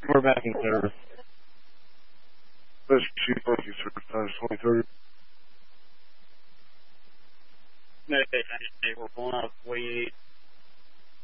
We're back in service. Let's see, thank you, sir. Times 2030. No, we're pulling up. What do you need?